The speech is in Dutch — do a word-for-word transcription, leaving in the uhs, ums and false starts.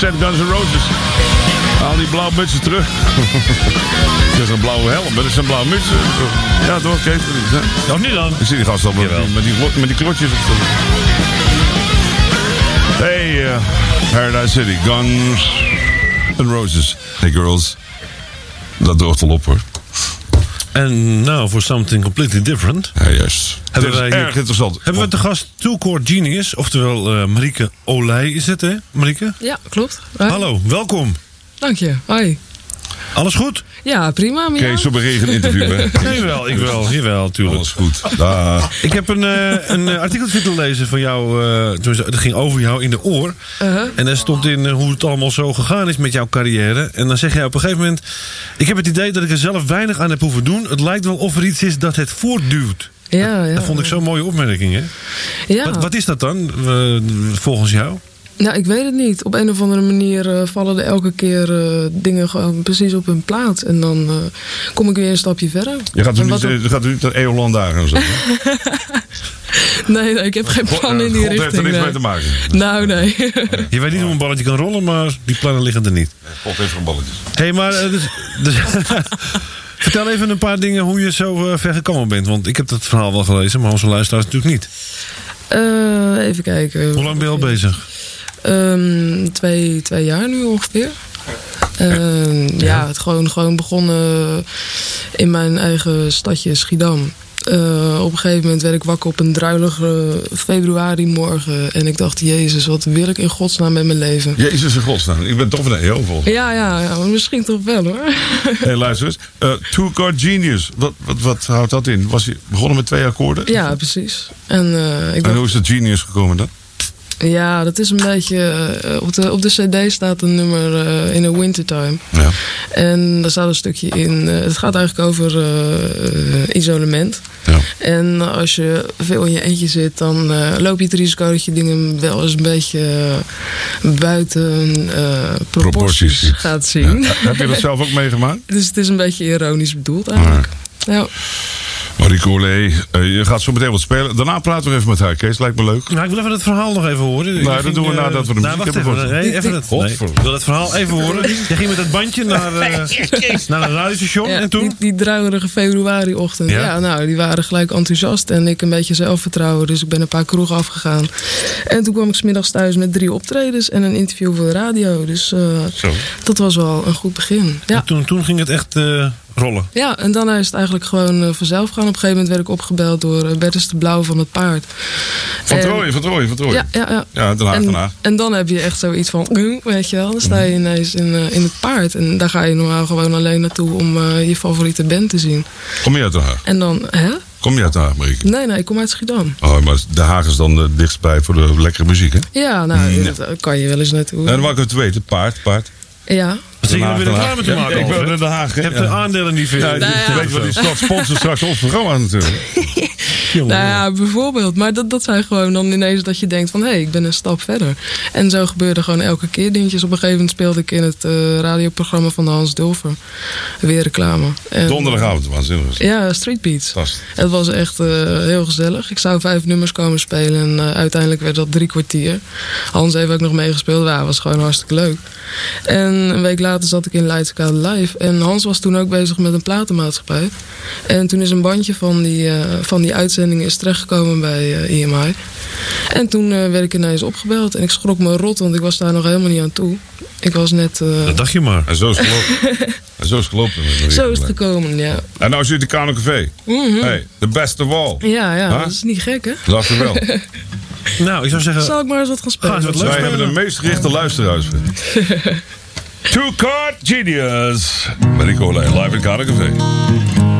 set Guns N' Roses. Haal die blauwe mutsen terug. Dat is een blauwe helm, maar dat is een blauwe muts. Ja, toch, Kees? Nog niet dan. Ik zie die gast al met, met, die, met die klotjes. Hey, uh, Paradise City, Guns N' Roses. Hey girls. Dat droogt al op, hoor. En now for something completely different. Ja, juist. Hebben Dit wij is hier, erg interessant. Hebben we te gast Two Chord Genius, oftewel uh, Marieke Olij is het, hè, Marieke? Ja, klopt. Hoi. Hallo, welkom. Dank je. Hoi. Alles goed? Ja, prima. Mia. Kees op een regeninterview, hè? Nee, wel, ik wel. Jawel, tuurlijk. Alles goed. Da. Ik heb een, uh, een uh, artikeltje te lezen van jou. Uh, dat ging over jou in de oor. Uh-huh. En daar stond in uh, hoe het allemaal zo gegaan is met jouw carrière. En dan zeg jij op een gegeven moment... Ik heb het idee dat ik er zelf weinig aan heb hoeven doen. Het lijkt wel of er iets is dat het voortduwt. Ja, ja. Dat vond ik zo'n mooie opmerking, hè? Ja. Wat, wat is dat dan, uh, volgens jou? Nou, ik weet het niet. Op een of andere manier uh, vallen er elke keer uh, dingen gewoon precies op hun plaats. En dan uh, kom ik weer een stapje verder. Je gaat En dus niet, wat- je gaat niet naar Eoland dagen of zo. Nee, nee, ik heb geen plan in die God heeft er richting. niks nee. mee te maken. Nou, nee. Je weet niet hoe een balletje kan rollen, maar die plannen liggen er niet. God heeft geen balletjes. Hé, hey, maar... uh, dus, dus vertel even een paar dingen hoe je zo uh, ver gekomen bent. Want ik heb dat verhaal wel gelezen, maar onze luisteraars natuurlijk niet. Uh, even kijken. Hoe lang ben je al bezig? Um, twee, twee jaar nu ongeveer. Uh, ja. ja, het gewoon, gewoon begonnen in mijn eigen stadje Schiedam. Uh, op een gegeven moment werd ik wakker op een druilige februari morgen. En ik dacht, Jezus, wat wil ik in godsnaam met mijn leven? Jezus in godsnaam. Ik ben toch van de E O volgens. Ja, ja, ja, maar misschien toch wel hoor. Hé, hey, luister eens. Uh, Two Chord Genius. Wat, wat, wat houdt dat in? Was je begonnen met twee akkoorden? Ja, precies. En, uh, ik En dacht, hoe is dat Genius gekomen dan? ja, dat is een beetje... Uh, op, de, op de cd staat een nummer uh, in a wintertime. Ja. En daar staat een stukje in... Uh, het gaat eigenlijk over uh, uh, isolement. Ja. En als je veel in je eentje zit... dan uh, loop je het risico dat je dingen wel eens een beetje uh, buiten uh, proporties ziet. gaat zien. Ja. Heb je dat zelf ook meegemaakt? Dus het is een beetje ironisch bedoeld eigenlijk. Ja. Marieke Olij, uh, je gaat zo meteen wat spelen. Daarna praten we even met haar, Kees. Lijkt me leuk. Nou, ik wil even het verhaal nog even horen. Nou, dat ging, doen we uh, nadat we de nou, muziek wacht hebben even. gehoord. Nee, even het, nee, ik wil het verhaal even horen. Je ging met dat bandje naar, uh, naar een radiostation Ja, en toen? Die, die druilerige februariochtend. Ja. Ja. nou, die waren gelijk enthousiast. En ik een beetje zelfvertrouwen. Dus ik ben een paar kroegen afgegaan. En toen kwam ik 's middags thuis met drie optredens. En een interview voor de radio. Dus uh, Zo. dat was wel een goed begin. Ja. En toen, toen ging het echt uh, rollen. Ja, en daarna is het eigenlijk gewoon uh, vanzelf gaan. Op een gegeven moment werd ik opgebeld door uh, Bertus de Blauw van het Paard. Van En- Trooien, van Trooien, van Trooien. Ja, ja, ja. Ja, Den Haag, Den En, Haag. en dan heb je echt zoiets van, uh, weet je wel. Dan sta je ineens in, uh, in het Paard. En daar ga je normaal gewoon alleen naartoe om uh, je favoriete band te zien. Kom je uit Den Haag? En dan, hè? Kom je uit Den Haag, Marieke? Nee, nee, ik kom uit Schiedam. Oh, maar Den Haag is dan uh, dichtstbij voor de lekkere muziek, hè? Ja, nou, Ja. daar kan je wel eens naartoe. En dan wou ik het weten. Paard, paard. Ja. Wat zie je er weer Den Haag, reclame te Den Haag. maken? Ja, ik wil Alfred? naar Den Haag, hè? Je hebt Ja. de aandelen niet veel. Ja, Nou ja. weet je wat, die stad sponsort straks ons programma natuurlijk. Jongen. Nou ja, bijvoorbeeld. Maar dat, dat zijn gewoon dan ineens dat je denkt van... hé, hey, ik ben een stap verder. En zo gebeurde gewoon elke keer dingetjes. Op een gegeven moment speelde ik in het uh, radioprogramma van Hans Dulfer. Weer reclame. En, Donderdagavond, waanzinnig. Ja, Street Beats. Fantastisch. Het was echt uh, heel gezellig. Ik zou vijf nummers komen spelen en uh, uiteindelijk werd dat drie kwartier. Hans heeft ook nog meegespeeld. Ja, was gewoon hartstikke leuk. En een week later zat ik in Leidskade Live. En Hans was toen ook bezig met een platenmaatschappij. En toen is een bandje van die, uh, van die uitzendingen is terechtgekomen bij uh, E M I. En toen uh, werd ik ineens opgebeld. En ik schrok me rot, want ik was daar nog helemaal niet aan toe. Ik was net... Uh... Dat dacht je maar. En zo is het gelopen. En zo is het gelopen. met Marieke Zo is het Olij. gekomen, ja. En nou zit de Kano Café. Mm-hmm. Hey, the best of all. Ja, ja, Huh? dat is niet gek, hè? Dat is wel. Nou, ik zou zeggen... Zal ik maar eens wat gaan Ga eens spelen? wat leuk Wij hebben de spelen. meest gerichte luisteraars. Two Chord Genius. Marieke Olij, live in Kano Café.